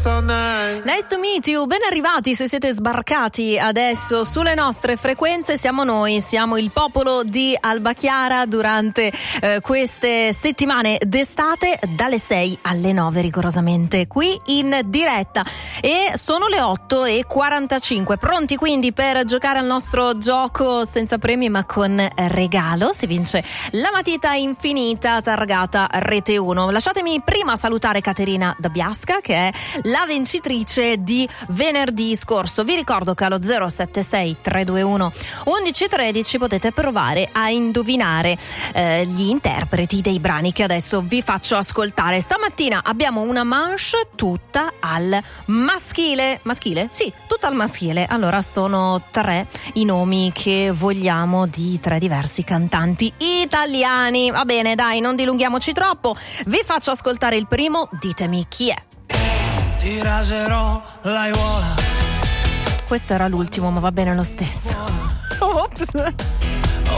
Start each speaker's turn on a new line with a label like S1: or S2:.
S1: Nice to meet you, ben arrivati se siete sbarcati adesso sulle nostre frequenze. Siamo noi, siamo il popolo di Alba Chiara durante queste settimane d'estate dalle 6 alle 9 rigorosamente qui in diretta, e sono le 8:45, pronti quindi per giocare al nostro gioco senza premi ma con regalo. Si vince la matita infinita targata Rete 1. Lasciatemi prima salutare Caterina da Biasca, che è la vincitrice di venerdì scorso. Vi ricordo che allo 076 321 1113 potete provare a indovinare gli interpreti dei brani che adesso vi faccio ascoltare. Stamattina abbiamo una manche tutta al maschile. Maschile? Sì, tutta al maschile. Allora sono 3 i nomi che vogliamo di 3 diversi cantanti italiani. Va bene, dai, non dilunghiamoci troppo. Vi faccio ascoltare il primo, ditemi chi è.
S2: Ti raserò l'aiuola.
S1: Questo era l'ultimo, ma va bene lo stesso. Ops.